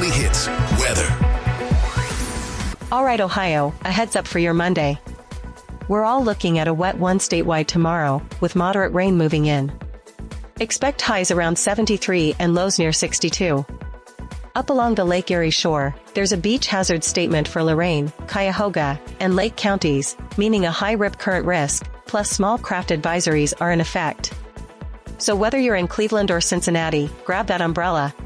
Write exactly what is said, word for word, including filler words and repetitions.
Weekly Hits weather. All right, Ohio, a heads up for your Monday. We're all looking at a wet one statewide tomorrow, with moderate rain moving in. Expect highs around seventy-three and lows near sixty-two. Up along the Lake Erie shore, there's a beach hazard statement for Lorain, Cuyahoga, and Lake counties, meaning a high rip current risk, plus small craft advisories are in effect. So whether you're in Cleveland or Cincinnati, grab that umbrella,